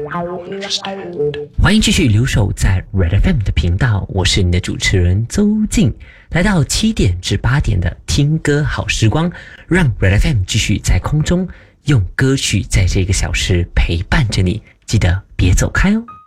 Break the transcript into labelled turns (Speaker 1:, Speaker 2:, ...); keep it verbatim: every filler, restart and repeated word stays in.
Speaker 1: 欢迎继续留守在 Red F M 的频道，我是你的主持人周静，来到七点至八点的听歌好时光，让 Red F M 继续在空中用歌曲在这个小时陪伴着你，记得别走开哦。